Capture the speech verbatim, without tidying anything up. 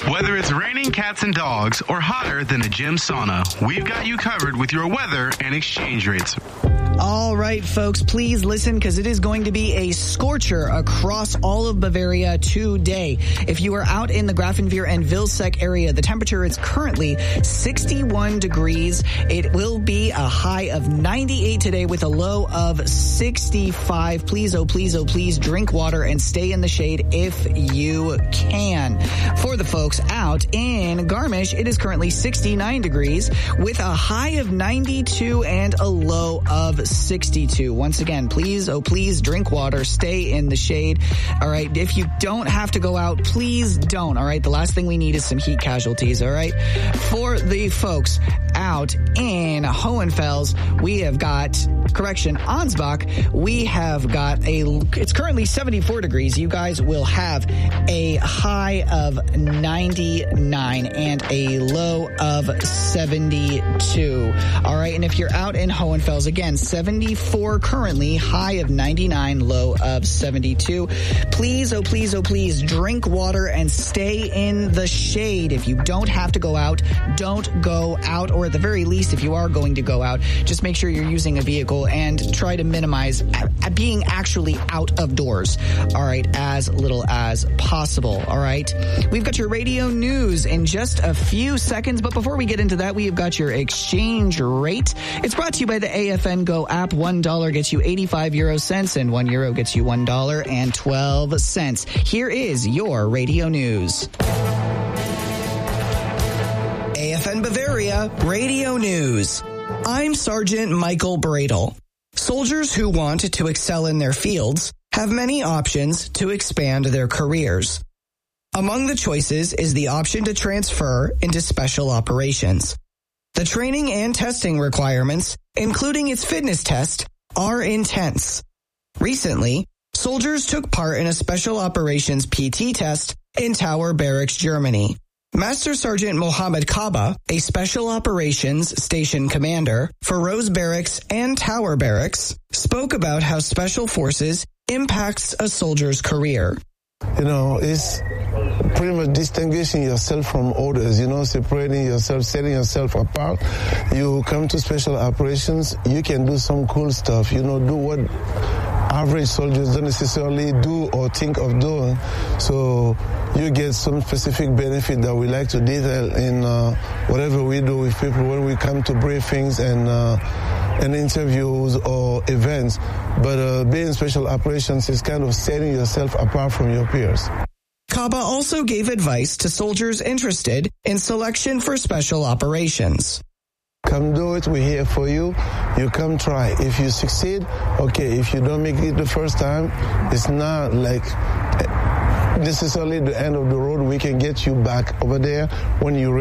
Whether it's raining cats and dogs or hotter than a gym sauna, we've got you covered with your weather and exchange rates. All right, folks, please listen because it is going to be a scorcher across all of Bavaria today. If you are out in the Grafenwehr and Vilseck area, the temperature is currently sixty-one degrees. It will be a high of ninety-eight today with a low of sixty-five. Please, oh, please, oh, please drink water and stay in the shade if you can. For the folks out in Garmisch, it is currently sixty-nine degrees with a high of ninety-two and a low of sixty-two. Once again, please, oh, please drink water, stay in the shade. All right. If you don't have to go out, please don't. All right. The last thing we need is some heat casualties. All right. For the folks out in Hohenfels, we have got, correction, Ansbach, we have got a, it's currently seventy-four degrees. You guys will have a high of ninety-nine and a low of seventy-two. All right. And if you're out in Hohenfels, again, seventy-four currently, high of ninety-nine, low of seventy-two. Please, oh, please, oh, please drink water and stay in the shade. If you don't have to go out, don't go out. Or at the very least, if you are going to go out, just make sure you're using a vehicle and try to minimize being actually out of doors. All right, as little as possible. All right. We've got your radio news in just a few seconds. But before we get into that, we have got your exchange rate. It's brought to you by the A F N Go app. One dollar gets you eighty-five euro cents and one euro gets you one dollar and twelve cents. Here is your radio news. A F N Bavaria Radio News. I'm Sergeant Michael Bradle. Soldiers who want to excel in their fields have many options to expand their careers. Among the choices is the option to transfer into special operations. The training and testing requirements, including its fitness test, are intense. Recently, soldiers took part in a special operations P T test in Tower Barracks, Germany. Master Sergeant Mohammed Kaba, a special operations station commander for Rose Barracks and Tower Barracks, spoke about how special forces impacts a soldier's career. You know, it's pretty much distinguishing yourself from others, you know, separating yourself, setting yourself apart. You come to special operations, you can do some cool stuff, you know, do what average soldiers don't necessarily do or think of doing. So you get some specific benefit that we like to detail in uh, whatever we do with people when we come to briefings and uh, and interviews or events. But uh, being in special operations is kind of setting yourself apart from your peers. Kaba also gave advice to soldiers interested in selection for special operations. Come do it, we're here for you. You come try. If you succeed, okay. If you don't make it the first time, it's not like necessarily the end of the road. We can get you back over there when you're ready.